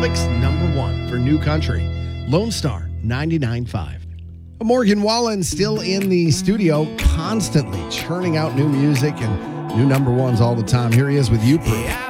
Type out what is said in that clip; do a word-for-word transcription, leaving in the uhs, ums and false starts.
sixth number one for New Country, Lone Star ninety-nine point five. Morgan Wallen still in the studio, constantly churning out new music and new number ones all the time. Here he is with You Proof.